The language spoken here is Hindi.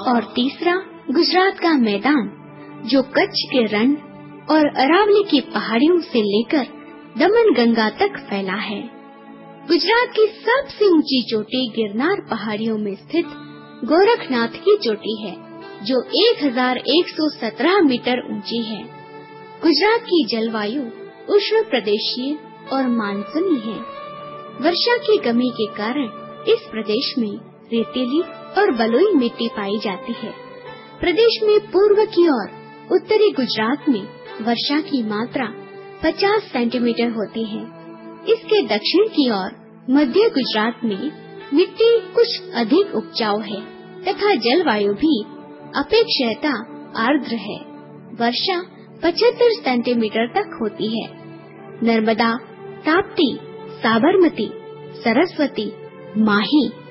और तीसरा गुजरात का मैदान जो कच्छ के रण और अरावली की पहाड़ियों से लेकर दमन गंगा तक फैला है। गुजरात की सबसे ऊंची चोटी गिरनार पहाड़ियों में स्थित गोरखनाथ की चोटी है जो 1117 मीटर ऊंची है। गुजरात की जलवायु उष्ण प्रदेशीय और मानसूनी है। वर्षा की कमी के कारण इस प्रदेश में रेतीली और बलुई मिट्टी पाई जाती है। प्रदेश में पूर्व की ओर उत्तरी गुजरात में वर्षा की मात्रा 50 सेंटीमीटर होती है। इसके दक्षिण की ओर मध्य गुजरात में मिट्टी कुछ अधिक उपजाऊ है तथा जलवायु भी अपेक्षाकृत आर्द्र है। वर्षा 75 सेंटीमीटर तक होती है। नर्मदा, ताप्ती, साबरमती, सरस्वती, माही